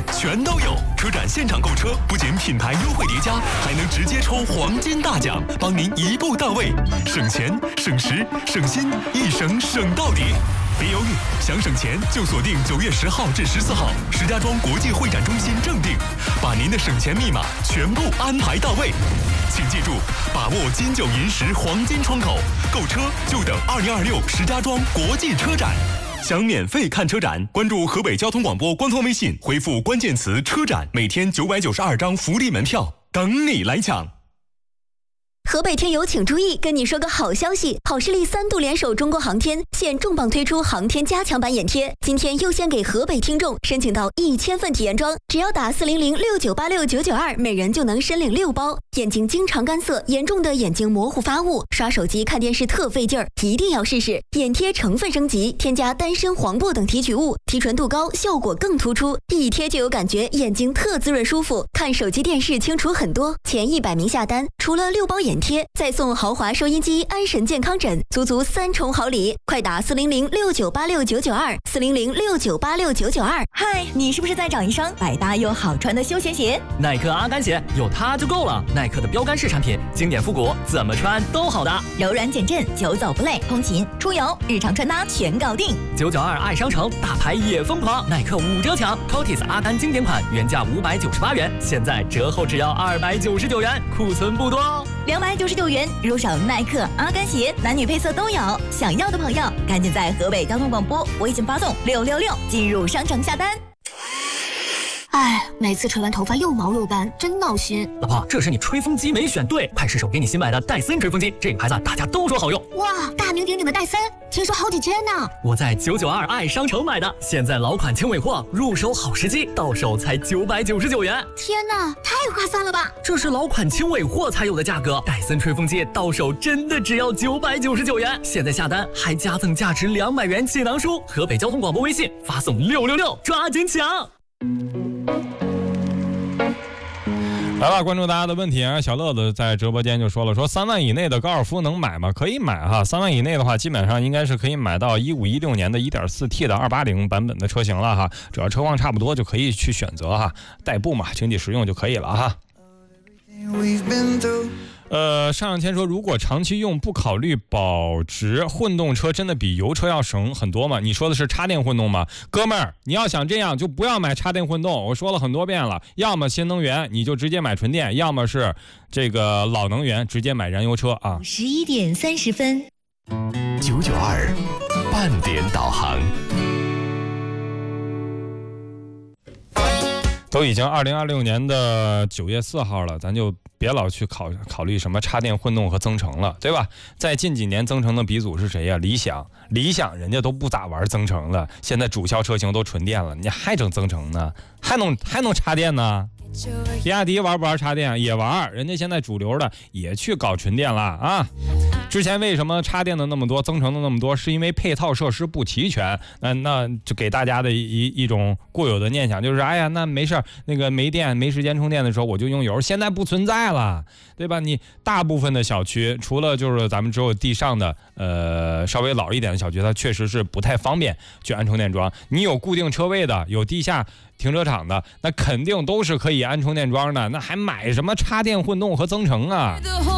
件全都有。车展现场购车，不仅品牌优惠叠加，还能直接抽黄金大奖，帮您一步到位，省钱、省时、省心，一省省到底。别犹豫，想省钱就锁定9月10号至14号，石家庄国际会展中心正定，把您的省钱密码全部安排到位。请记住，把握金9银10黄金窗口，购车就等2026石家庄国际车展。想免费看车展，关注河北交通广播官方微信，回复关键词车展，每天992张福利门票等你来抢。 河北听友请注意，跟你说个好消息，好视力3度联手中国航天，现重磅推出航天加强版眼贴，今天优先给河北听众申请到1000份体验装，只要打40069869992，每人就能申领6包。眼睛经常干涩，严重的眼睛模糊发雾，刷手机看电视特费劲儿，一定要试试。眼贴成分升级，添加丹参、黄柏等提取物，提纯度高，效果更突出，一贴就有感觉，眼睛特滋润舒服，看手机电视清楚很多。前100名下单，除了6包眼贴，再送豪华收音机、安神健康枕，足足3重好礼！快打400698699240069869992。 嗨，你是不是在找一双百搭又好穿的休闲鞋？ 耐克阿甘鞋有它就够了。耐克的标杆式产品，经典复古，怎么穿都好的， 柔软减震，久走不累，通勤、出游、日常穿搭全搞定。 992爱商城，大牌也疯狂，耐克5折抢 ，Cotis 阿甘经典款原价598元，现在折后只要299元，库存不多哦。 299元入手耐克阿甘鞋，男女配色都有。想要的朋友赶紧在河北交通广播微信发送666进入商城下单。 哎，每次吹完头发又毛又干，真闹心。 老婆，这是你吹风机没选对，快试手给你新买的戴森吹风机，这个牌子大家都说好用。 哇，大名鼎鼎的戴森，听说好几千呢。 我在992爱商城买的，现在老款轻尾货，入手好时机，到手才999元。 天哪，太划算了吧！ 这是老款轻尾货才有的价格，戴森吹风机到手真的只要999元。现在下单还加赠价值200元气囊书，河北交通广播微信发送666，抓紧抢。 来吧，关注大家的问题啊！小乐子在直播间就说了，说3万以内的高尔夫能买吗？可以买哈，3万以内的话，基本上应该是可以买到15、16年的 1.4T 的280版本的车型了哈，只要车况差不多就可以去选择哈，代步嘛，经济实用就可以了哈。上天说，如果长期用不考虑保值，混动车真的比油车要省很多吗？你说的是插电混动吗？哥们儿，你要想这样就不要买插电混动，我说了很多遍了，要么新能源你就直接买纯电，要么是这个老能源直接买燃油车啊。 11点30分 992半点导航。 都已经2026年的9月4号了，咱就别老去考虑什么插电混动和增程了，对吧？在近几年增程的鼻祖是谁呀？理想人家都不咋玩增程了，现在主销车型都纯电了，你还整增程呢？还能插电呢？比亚迪玩不玩插电？也玩，人家现在主流的也去搞纯电了啊。之前为什么插电的那么多，增程的那么多，是因为配套设施不齐全。那就给大家的一种固有的念想，就是哎呀，那没事，那个没电没时间充电的时候我就用油，现在不存在了，对吧？你大部分的小区，除了就是咱们只有地上的稍微老一点的小区，它确实是不太方便去安充电桩。你有固定车位的，有地下停车场的，那肯定都是可以安充电桩的，那还买什么插电混动和增程啊？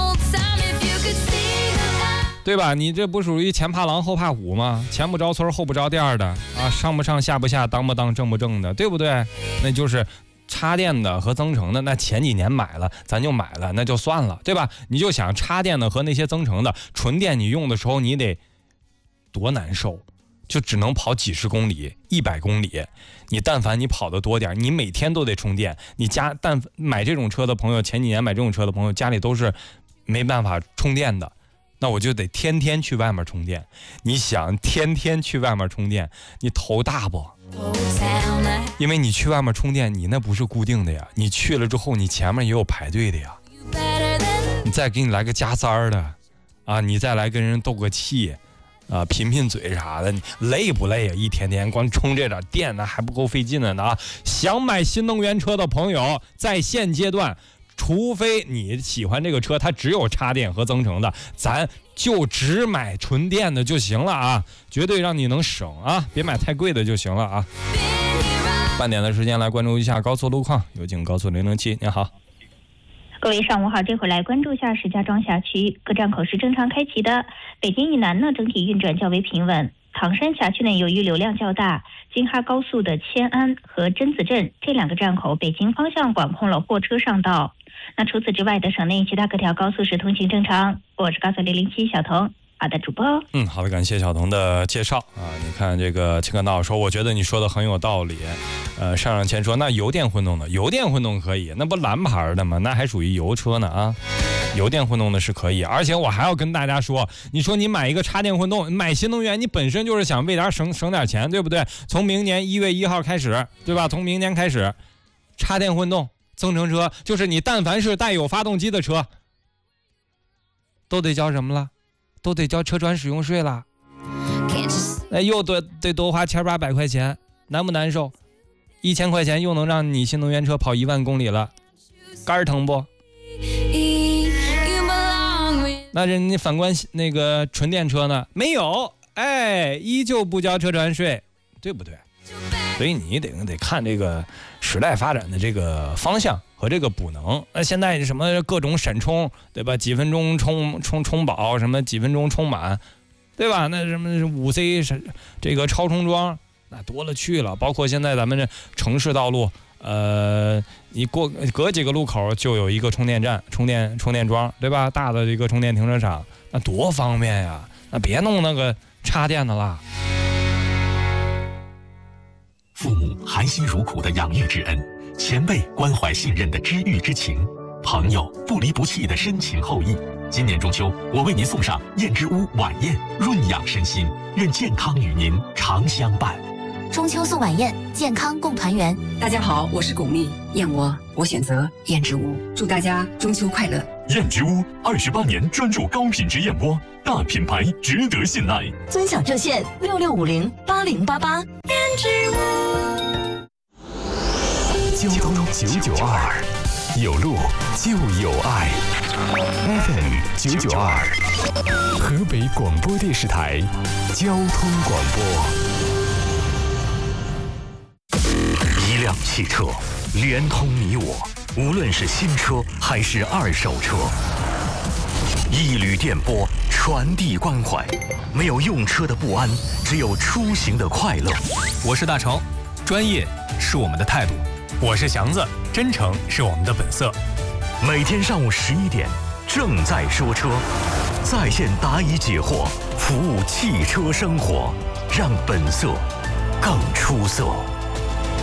对吧？你这不属于前怕狼后怕虎吗？前不着村后不着店的啊，上不上下不下，当不当正不正的，对不对？那就是插电的和增程的，那前几年买了咱就买了，那就算了，对吧？你就想插电的和那些增程的纯电，你用的时候你得多难受，就只能跑几十公里100公里，你但凡你跑得多点，你每天都得充电。你家买这种车的朋友，前几年买这种车的朋友家里都是没办法充电的，那我就得天天去外面充电。你想天天去外面充电，你头大不？因为你去外面充电，你那不是固定的呀，你去了之后你前面也有排队的呀，你再给你来个加塞儿的啊，你再来跟人斗个气啊，贫嘴啥的，你累不累啊？一天天光充这点电呢，还不够费劲的呢啊！想买新能源车的朋友，在现阶段，除非你喜欢这个车，它只有插电和增程的，咱就只买纯电的就行了啊，绝对让你能省啊，别买太贵的就行了啊。 半点的时间来关注一下高速路况，有请高速007，您好。 各位上午好，这会来关注一下石家庄辖区各站口是正常开启的。北京以南呢，整体运转较为平稳。唐山辖区内由于流量较大，京哈高速的迁安和榛子镇这2个站口，北京方向管控了货车上道。那除此之外的省内其他各条高速是通行正常。我是高速007小童。好的，主播。 好的，感谢小童的介绍啊。你看这个青哥闹说，我觉得你说的很有道理。上前说那油电混动的，油电混动可以，那不蓝牌的吗？那还属于油车呢啊。油电混动的是可以，而且我还要跟大家说，你说你买一个插电混动，买新能源，你本身就是想为点省点钱，对不对？从明年1月1号开始，对吧？从明年开始，插电混动增程车，就是你但凡是带有发动机的车，都得交什么了？都得交车船使用税了。又得多花1800块钱，难不难受？1000块钱又能让你新能源车跑1万公里了，肝疼不？那人家反观那个纯电车呢，没有，依旧不交车船税，对不对？所以你得看这个时代发展的这个方向和这个补能。那现在什么各种闪充，对吧？几分钟充饱，什么几分钟充满，对吧？那什么5C 这个超充桩，那多了去了。包括现在咱们这城市道路，你隔几个路口就有一个充电站、充电桩，对吧？大的这个充电停车场，那多方便呀！那别弄那个插电的啦。 父母含辛茹苦的养育之恩，前辈关怀信任的知遇之情，朋友不离不弃的深情厚谊。今年中秋，我为您送上燕之屋晚宴，润养身心，愿健康与您常相伴。 中秋送晚宴，健康共团圆。 大家好，我是巩俐，燕窝我选择燕之屋，祝大家中秋快乐。 燕之屋28年专注高品质燕窝，大品牌值得信赖。 尊享热线66508088。燕之屋。 交通992，有路就有爱。FM 992，河北广播电视台交通广播。一辆汽车连通你我，无论是新车还是二手车，一缕电波传递关怀，没有用车的不安，只有出行的快乐。 我是大成，专业是我们的态度；我是祥子，真诚是我们的本色。 每天上午11点，正在说车，在线答疑解惑，服务汽车生活，让本色更出色。